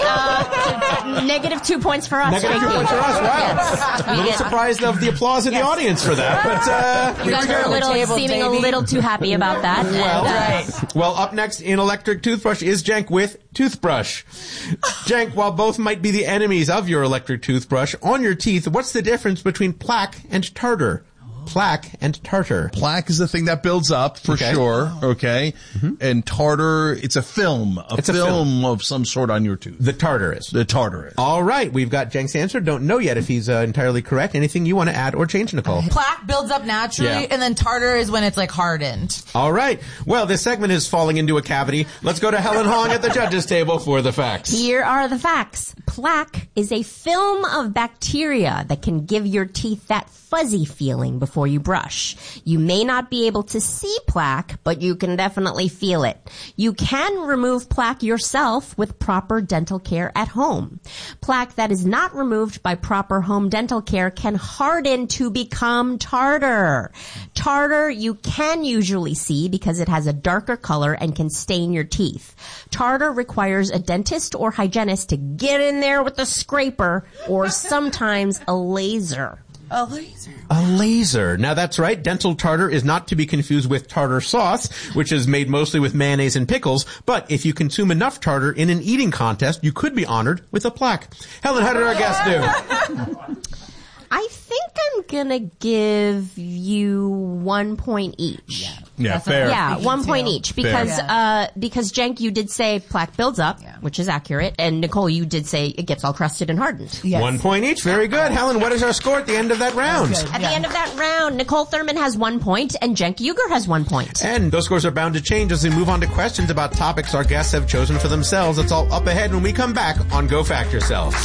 Uh, negative two points for us. Negative Thank two you. points for us. Wow. Yes. A little We get- surprised of the applause in the Yes. audience for that, but uh, You here guys we are a go. little, Table, seeming a baby. little too happy about that. Well, And, uh, well, up next in electric toothbrush is Cenk with toothbrush. Cenk, while both might be the enemies of your electric toothbrush, on your teeth, what's the difference between plaque and tartar? Plaque and tartar. Plaque is the thing that builds up, for Okay. sure, okay? And tartar, it's a film, a It's a film, film. of some sort on your tooth. The tartar is. The tartar is. All right, we've got Cenk's answer. Don't know yet if he's uh, entirely correct. Anything you want to add or change, Nicole? Plaque builds up naturally Yeah. and then tartar is when it's like hardened. All right. Well, this segment is falling into a cavity. Let's go to Helen Hong at the judges table for the facts. Here are the facts. Plaque is a film of bacteria that can give your teeth that fuzzy feeling before before you brush. You may not be able to see plaque, but you can definitely feel it. You can remove plaque yourself with proper dental care at home. Plaque that is not removed by proper home dental care can harden to become tartar. Tartar you can usually see because it has a darker color and can stain your teeth. Tartar requires a dentist or hygienist to get in there with a scraper or sometimes a laser. A laser. A laser. Now that's right. Dental tartar is not to be confused with tartar sauce, which is made mostly with mayonnaise and pickles. But if you consume enough tartar in an eating contest, you could be honored with a plaque. Helen, how did our guests do? I think I'm gonna give you one point each. Yeah, yeah fair. Yeah, one point each because Fair. uh because Cenk, you did say plaque builds up, yeah. which is accurate, and Nicole, you did say it gets all crusted and hardened. Yes. One point each. Very good. Helen, what is our score at the end of that round? At yeah. the end of that round, Nicole Thurman has one point and Cenk Uygur has one point. And those scores are bound to change as we move on to questions about topics our guests have chosen for themselves. It's all up ahead when we come back on Go Fact Yourself.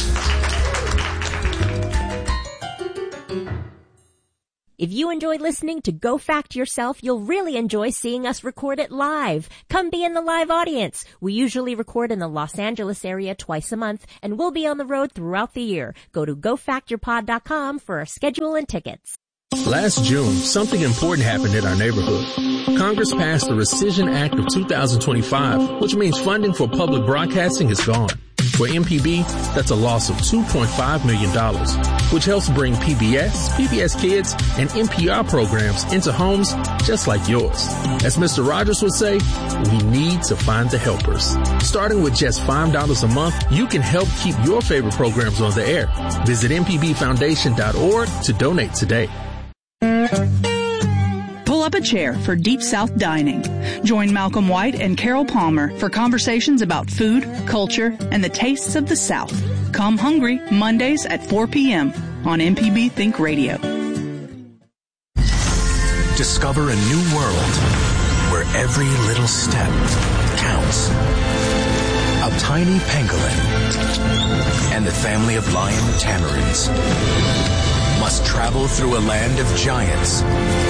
If you enjoy listening to Go Fact Yourself, you'll really enjoy seeing us record it live. Come be in the live audience. We usually record in the Los Angeles area twice a month, and we'll be on the road throughout the year. Go to go fact your pod dot com for our schedule and tickets. Last June, something important happened in our neighborhood. Congress passed the Rescission Act of two thousand twenty-five, which means funding for public broadcasting is gone. For M P B, that's a loss of two point five million dollars, which helps bring P B S, P B S Kids, and N P R programs into homes just like yours. As Mister Rogers would say, we need to find the helpers. Starting with just five dollars a month, you can help keep your favorite programs on the air. Visit m p b foundation dot org to donate today. Pull up a chair for Deep South Dining. Join Malcolm White and Carol Palmer for conversations about food, culture, and the tastes of the South. Come hungry Mondays at four p.m. on M P B Think Radio. Discover a new world where every little step counts. A tiny pangolin and the family of lion tamarins must travel through a land of giants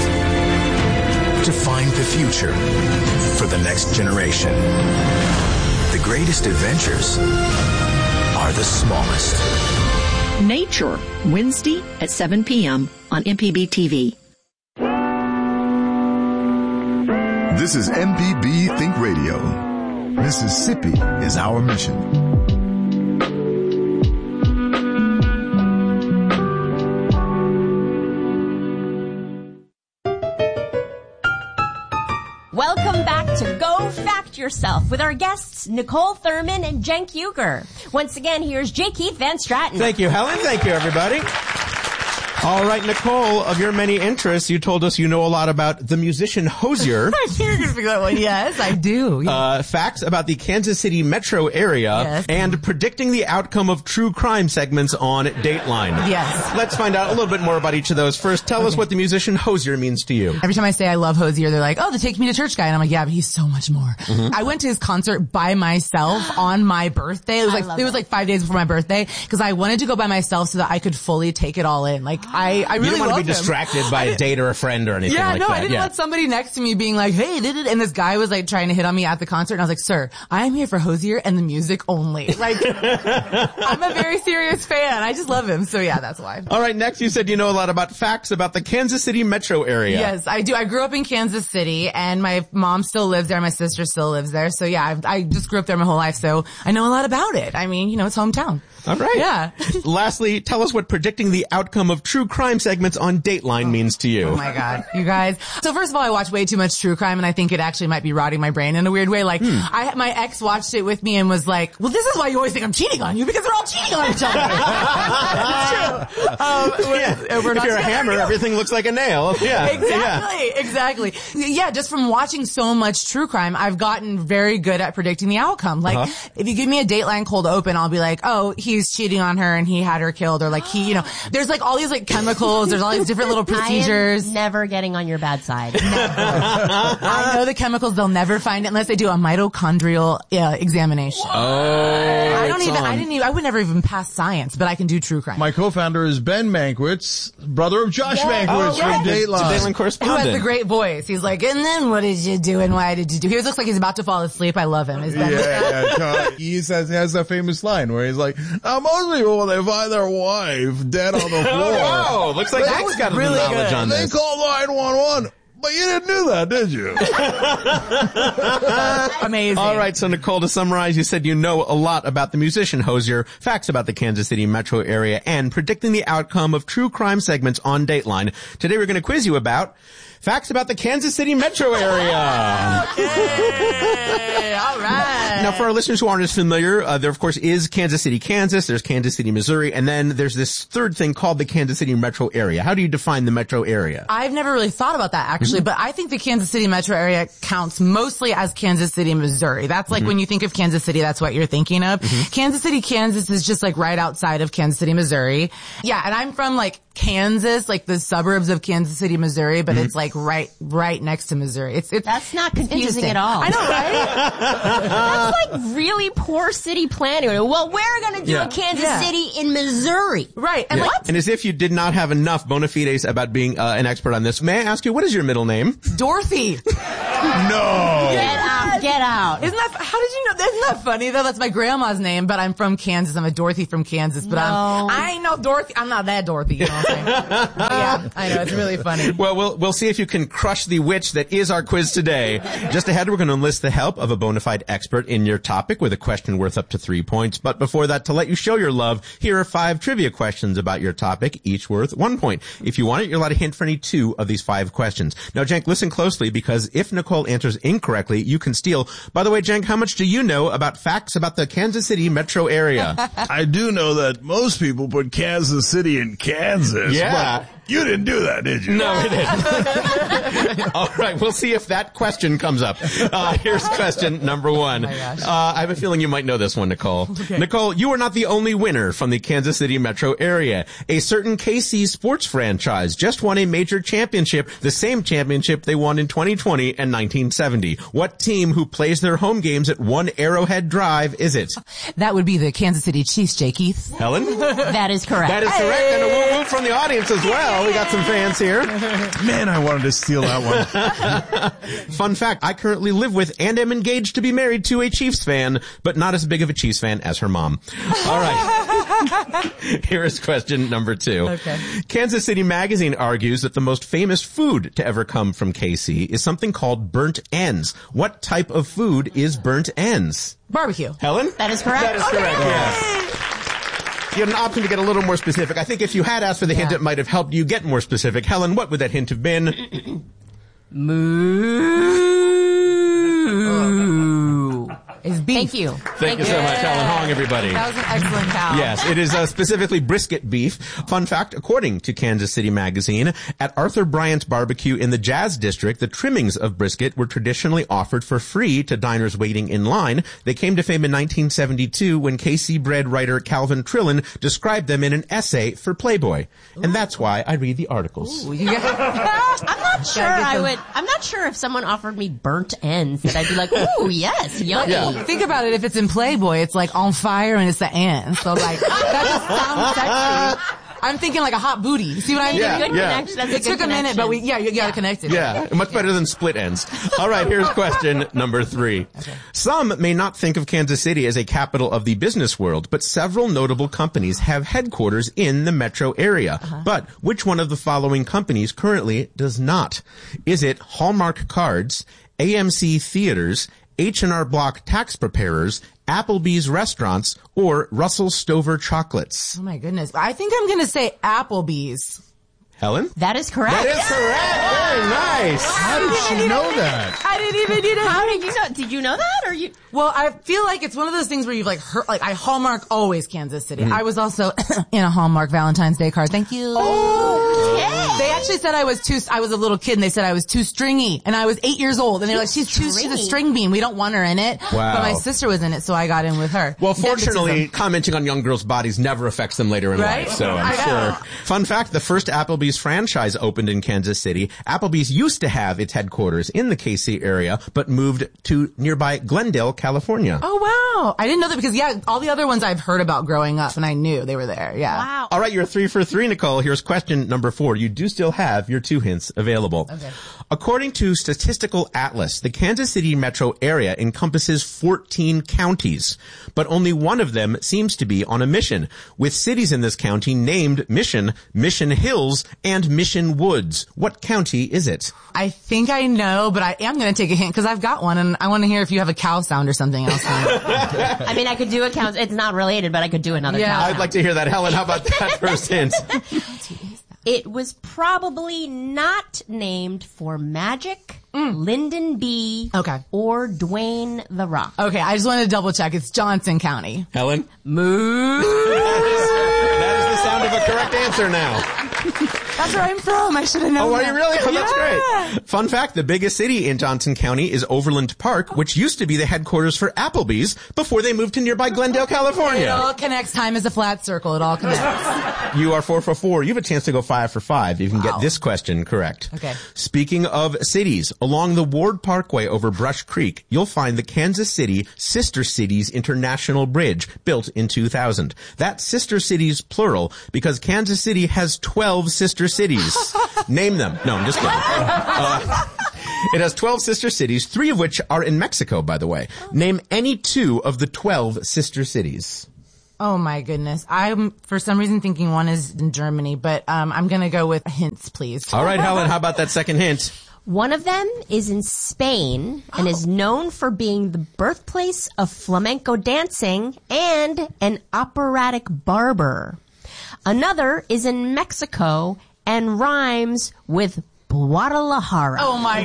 to find the future for the next generation. The greatest adventures are the smallest. Nature, Wednesday at seven p.m. on M P B T V. This is M P B Think Radio. Mississippi is our mission. Welcome back to Go Fact Yourself with our guests Nicole Thurman and Cenk Uygur. Once again, here's J. Keith Van Stratton. Thank you, Helen. Thank you, everybody. All right, Nicole, of your many interests, you told us you know a lot about the musician Hozier. I knew you were going to figure that one. Yes, I do. Yeah. Uh, facts about the Kansas City metro area Yes. and predicting the outcome of true crime segments on Dateline. Yes. Let's find out a little bit more about each of those. First, tell us what the musician Hozier means to you. Every time I say I love Hozier, they're like, oh, the Take Me to Church guy. And I'm like, yeah, but he's so much more. Mhm. I went to his concert by myself on my birthday. It was I like, love it was that. like five days before my birthday because I wanted to go by myself so that I could fully take it all in. Like, I, I You really didn't want to loved be him. distracted by a date or a friend or anything Yeah, like no, that. I didn't yeah. want somebody next to me being like, hey, did it? And this guy was like trying to hit on me at the concert. And I was like, sir, I am here for Hozier and the music only. Like, I'm a very serious fan. I just love him. So yeah, that's why. All right, next you said you know a lot about facts about the Kansas City metro area. Yes, I do. I grew up in Kansas City and my mom still lives there. My sister still lives there. So yeah, I, I just grew up there my whole life. So I know a lot about it. I mean, you know, it's hometown. All right. Yeah. Lastly, tell us what predicting the outcome of true crime segments on Dateline means to you. Oh my God, you guys. So first of all, I watch way too much true crime and I think it actually might be rotting my brain in a weird way. Like, Hmm. I, my ex watched it with me and was like, well, this is why you always think I'm cheating on you because they're all cheating on each other. It's true. Um, we're, Yeah. we're If not you're a together hammer, anymore. everything looks like a nail. Yeah. Exactly, Yeah. exactly. Yeah, just from watching so much true crime, I've gotten very good at predicting the outcome. Like, Uh-huh. if you give me a Dateline cold open, I'll be like, oh, he's cheating on her and he had her killed, or like he, you know, there's like all these like chemicals. There's all these different little procedures. I am never getting on your bad side. I know the chemicals. They'll never find it unless they do a mitochondrial uh, examination. Oh, I don't even, I didn't even, I would never even pass science, but I can do true crime. My co-founder is Ben Mankiewicz, brother of Josh Yeah. Mankiewicz Oh, yeah. from Dateline. Dateline correspondent. Who has a great voice. He's like, and then what did you do and why did you do? He looks like he's about to fall asleep. I love him. Is Ben Yeah, yeah. He says, he has that famous line where he's like, uh, most people, when they find their wife dead on the floor. Oh, looks like Jack's got really some knowledge good. on They this. call nine one one. But you didn't do that, did you? Amazing. All right, so Nicole, to summarize, you said you know a lot about the musician Hozier, facts about the Kansas City metro area, and predicting the outcome of true crime segments on Dateline. Today we're going to quiz you about facts about the Kansas City metro area. Okay, all right. Now, for our listeners who aren't as familiar, uh, there of course is Kansas City, Kansas. There's Kansas City, Missouri, and then there's this third thing called the Kansas City metro area. How do you define the metro area? I've never really thought about that actually, but I think the Kansas City metro area counts mostly as Kansas City, Missouri. That's like Mhm. when you think of Kansas City, that's what you're thinking of. Mhm. Kansas City, Kansas is just like right outside of Kansas City, Missouri. Yeah, and I'm from like Kansas, like the suburbs of Kansas City, Missouri, but Mhm. it's like right, right next to Missouri. It's, it's That's not confusing interesting. at all. I know, right? That's like really poor city planning. Well, we're going to do Yeah. a Kansas Yeah. City in Missouri. Right. Yeah. And as if you did not have enough bona fides about being uh, an expert on this, may I ask you, what is your middle name? Dorothy. No. Get out. Get out. Isn't that, how did you know? Isn't that funny though? That's my grandma's name, but I'm from Kansas. I'm a Dorothy from Kansas, but No. I'm, I ain't no Dorothy. I'm not that Dorothy, you know what I'm saying? Yeah, I know. It's really funny. Well, we'll we'll see if you can crush the witch that is our quiz today. Just ahead, we're going to enlist the help of a bona fide expert in your topic with a question worth up to three points. But before that, to let you show your love, here are five trivia questions about your topic, each worth one point. If you want it, you're allowed a hint for any two of these five questions. Now, Jenk, listen closely because if Nicole answers incorrectly, you can steal. By the way, Jenk, how much do you know about facts about the Kansas City metro area? I do know that most people put Kansas City in Kansas. Yeah. But you didn't do that, did you? No, we didn't. All right, we'll see if that question comes up. Uh, here's question number one. Oh my gosh. Uh, I have a feeling you might know this one, Nicole. Okay. Nicole, you are not the only winner from the Kansas City metro area. A certain K C sports franchise just won a major championship, the same championship they won in twenty twenty and nineteen seventy. What team who plays their home games at One Arrowhead Drive is it? That would be the Kansas City Chiefs, Jay Keith. Helen? That is correct. That is correct, and a woo-woo from the audience as well. We got some fans here. Man, I wanted to steal that one. Fun fact, I currently live with and am engaged to be married to a Chiefs fan, but not as big of a Chiefs fan as her mom. All right. Here is question number two. Okay. Kansas City Magazine argues that the most famous food to ever come from K C is something called burnt ends. What type of food is burnt ends? Barbecue. Helen? That is correct. That is correct, yes. You had an option to get a little more specific. I think if you had asked for the hint, Yeah. it might have helped you get more specific. Helen, what would that hint have been? Moo. Is beef. Thank you. Thank you so much, Helen Hong, everybody. That was an excellent cow. Yes, it is uh, specifically brisket beef. Fun fact, according to Kansas City Magazine, at Arthur Bryant's Barbecue in the Jazz District, the trimmings of brisket were traditionally offered for free to diners waiting in line. They came to fame in nineteen seventy-two when K C bread writer Calvin Trillin described them in an essay for Playboy. And that's why I read the articles. Ooh, you got- I'm not sure I would, I'm not sure if someone offered me burnt ends that I'd be like, ooh, yes, yummy. Yeah. Think about it. If it's in Playboy, it's like on fire and it's the end. So like, that just sounds sexy. I'm thinking like a hot booty. You see what I mean? Yeah, Good yeah. connection. That's a It good took a minute, but we, yeah, you gotta connect it. Yeah, much better than split ends. All right, here's question number three. Okay. Some may not think of Kansas City as a capital of the business world, but several notable companies have headquarters in the metro area. Uh-huh. But which one of the following companies currently does not? Is it Hallmark Cards, A M C Theaters, H and R Block Tax Preparers, Applebee's Restaurants, or Russell Stover Chocolates? Oh my goodness. I think I'm gonna say Applebee's. Helen? That is correct. That is correct. Very nice. How did she know that? I didn't even need it. How did you know? Did you know that, or you? Well, I feel like it's one of those things where you've like heard, like I Hallmark always Kansas City. Mm. I was also in a Hallmark Valentine's Day card. Thank you. Okay. They actually actually said I was too, I was a little kid and they said I was too stringy and I was eight years old and they're like, she's too, she's a string bean. We don't want her in it. Wow. But my sister was in it, so I got in with her. Well, fortunately, Nepotism. commenting on young girls' bodies never affects them later in Right? life, so I'm I know. sure. Fun fact, the first Applebee's franchise opened in Kansas City. Applebee's used to have its headquarters in the K C area, but moved to nearby Glendale, California. Oh, wow. I didn't know that because, yeah, all the other ones I've heard about growing up and I knew they were there. Yeah. Wow. All right, you're three for three, Nicole. Here's question number four. You do still have your two hints available. Okay. According to Statistical Atlas, the Kansas City metro area encompasses fourteen counties, but only one of them seems to be on a mission, with cities in this county named Mission, Mission Hills, and Mission Woods. What county is it? I think I know, but I am going to take a hint because I've got one and I want to hear if you have a cow sound or something else. I mean, I could do a count. It's not related, but I could do another Yeah. count. I'd like to hear that. Helen, how about that first hint? It was probably not named for Magic, Lyndon B. Okay. or Dwayne The Rock. Okay, I just wanted to double check. It's Johnson County. Helen? Moo. That is the sound of a correct answer now. That's where I'm from. I should have known Oh, are that. you really? Oh, that's Yeah. great. Fun fact, the biggest city in Johnson County is Overland Park, which used to be the headquarters for Applebee's before they moved to nearby Glendale, It California. all connects. Time is a flat circle. It all connects. You are four for four. You have a chance to go five for five. You can Wow. get this question correct. Okay. Speaking of cities, along the Ward Parkway over Brush Creek, you'll find the Kansas City Sister Cities International Bridge, built in two thousand. That's Sister Cities plural because Kansas City has twelve sister cities. Name them. No, I'm just kidding. Uh, it has twelve sister cities, three of which are in Mexico, by the way. Name any two of the twelve sister cities. Oh my goodness. I'm, for some reason, thinking one is in Germany, but um, I'm going to go with hints, please. All right, Helen, how about that second hint? One of them is in Spain and is known for being the birthplace of flamenco dancing and an operatic barber. Another is in Mexico and rhymes with Guadalajara. Oh my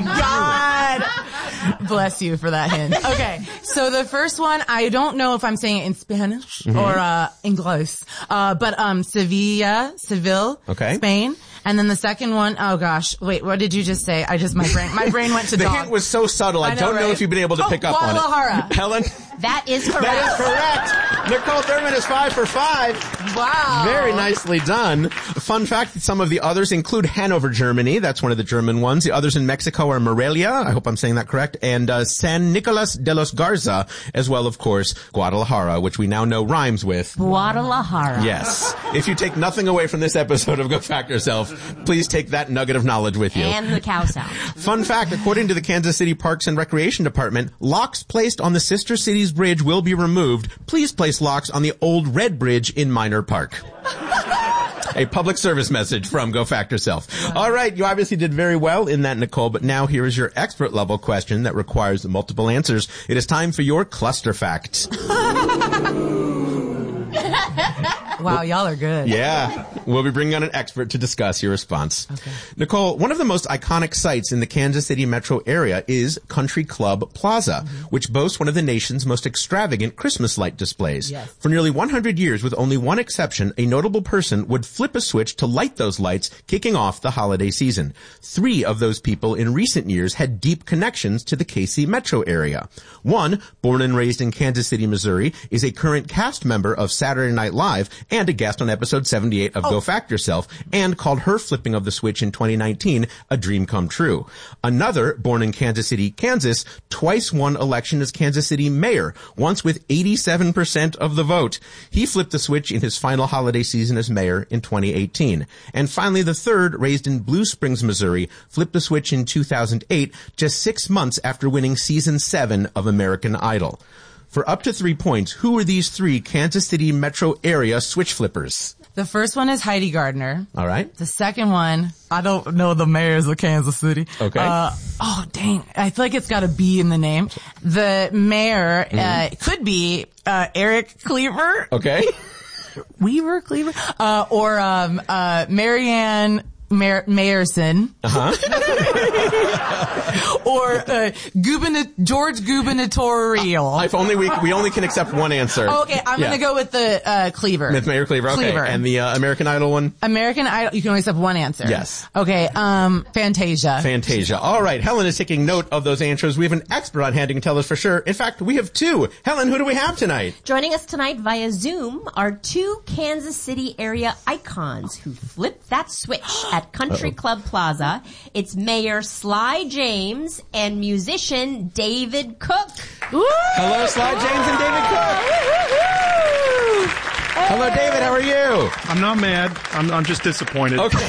God. Bless you for that hint. Okay. So the first one, I don't know if I'm saying it in Spanish Mhm. or, uh, English. Uh, but, um, Sevilla, Seville, Okay. Spain. And then the second one, oh gosh, wait, what did you just say? I just, my brain, my brain went to The dog. hint was so subtle, I, I know, don't know right? if you've been able to Oh, pick up on Guadalajara. it. Helen? That is correct. That is correct. Nicole Thurman is five for five. Wow. Very nicely done. Fun fact, some of the others include Hanover, Germany. That's one of the German ones. The others in Mexico are Morelia. I hope I'm saying that correct. And uh, San Nicolas de los Garza, as well, of course, Guadalajara, which we now know rhymes with Guadalajara. Yes. If you take nothing away from this episode of Go Fact Yourself, please take that nugget of knowledge with you. And the cow sound. Fun fact, according to the Kansas City Parks and Recreation Department, locks placed on the Sister Cities Bridge will be removed. Please place locks on the Old Red Bridge in Minor Park. A public service message from Go Fact Yourself. All right, you obviously did very well in that, Nicole, but now here is your expert level question that requires multiple answers. It is time for your cluster fact. Wow, y'all are good. Yeah. We'll be bringing on an expert to discuss your response. Okay. Nicole, one of the most iconic sites in the Kansas City metro area is Country Club Plaza, mm-hmm. which boasts one of the nation's most extravagant Christmas light displays. Yes. For nearly one hundred years, with only one exception, a notable person would flip a switch to light those lights, kicking off the holiday season. Three of those people in recent years had deep connections to the K C metro area. One, born and raised in Kansas City, Missouri, is a current cast member of Saturday Night Live and a guest on episode seventy-eight of Oh. Go Fact Yourself, and called her flipping of the switch in twenty nineteen a dream come true. Another, born in Kansas City, Kansas, twice won election as Kansas City mayor, once with eighty-seven percent of the vote. He flipped the switch in his final holiday season as mayor in twenty eighteen. And finally, the third, raised in Blue Springs, Missouri, flipped the switch in two thousand eight, just six months after winning season seven of American Idol. For up to three points, who are these three Kansas City metro area switch flippers? The first one is Heidi Gardner. All right. The second one, I don't know the mayors of Kansas City. Okay. Uh, oh, dang. I feel like it's got a B in the name. The mayor, Mm-hmm. uh, could be, uh, Eric Cleaver. Okay. Weaver Cleaver. Uh, or, um, uh, Marianne Mayor, Mayerson. Uh-huh. or uh, Guberna- George Gubernatorial. If only we we only can accept one answer. Oh, okay, I'm yeah. going to go with the uh, Cleaver. With Mayor Cleaver, okay. Cleaver. And the uh, American Idol one? American Idol, you can only accept one answer. Yes. Okay, um, Fantasia. Fantasia. All right, Helen is taking note of those answers. We have an expert on hand who can tell us for sure. In fact, we have two. Helen, who do we have tonight? Joining us tonight via Zoom are two Kansas City area icons who flipped that switch at Country Uh-oh. Club Plaza. It's Mayor Sly James and musician David Cook. Woo! Hello, Sly James and David Cook. Hello, David. How are you? I'm not mad. I'm, I'm just disappointed. Okay.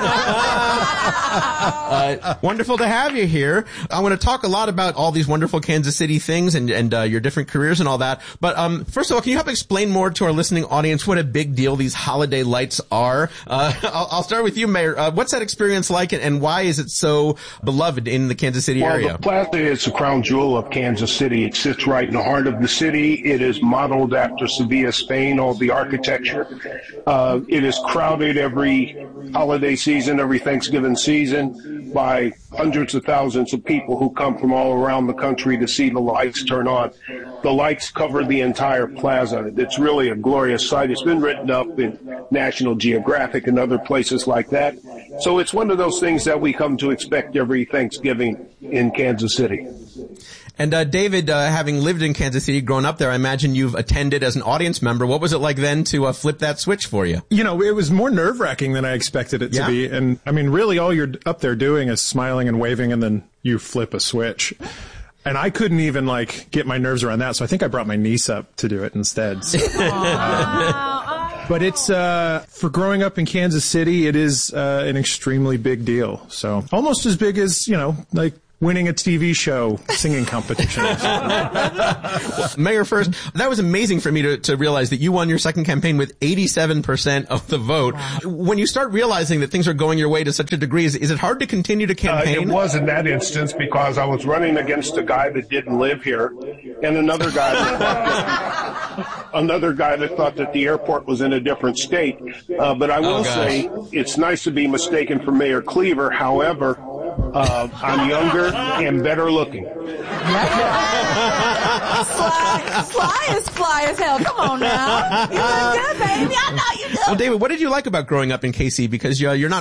uh, wonderful to have you here. I want to talk a lot about all these wonderful Kansas City things and, and uh, your different careers and all that. But um, first of all, can you help explain more to our listening audience what a big deal these holiday lights are? Uh, I'll, I'll start with you, Mayor. Uh, what's that experience like, and, and why is it so beloved in the Kansas City well, area? The Plaza is the crown jewel of Kansas City. It sits right in the heart of the city. It is modeled after Sevilla, Spain, all the architecture. Uh, it is crowded every holiday season, every Thanksgiving season by hundreds of thousands of people who come from all around the country to see the lights turn on. The lights cover the entire plaza. It's really a glorious sight. It's been written up in National Geographic and other places like that. So it's one of those things that we come to expect every Thanksgiving in Kansas City. And uh, David, uh, having lived in Kansas City, grown up there, I imagine you've attended as an audience member. What was it like then to uh, flip that switch for you? You know, it was more nerve-wracking than I expected it yeah. to be. And, I mean, really all you're up there doing is smiling and waving, and then you flip a switch. And I couldn't even, like, get my nerves around that, so I think I brought my niece up to do it instead. So, uh, but it's, uh, for growing up in Kansas City, it is uh, an extremely big deal. So almost as big as, you know, like, winning a T V show singing competition. Well, Mayor, first, that was amazing for me to, to realize that you won your second campaign with eighty-seven percent of the vote. Wow. When you start realizing that things are going your way to such a degree, is, is it hard to continue to campaign? Uh, it was in that instance because I was running against a guy that didn't live here and another guy that thought that, another guy that thought that the airport was in a different state. Uh, but I will oh, say it's nice to be mistaken for Mayor Cleaver. However, uh, I'm younger and better looking. Sly, Sly is fly as hell. Come on now. You look good, baby. I know you do. Well, David, what did you like about growing up in K C? Because you're, you're not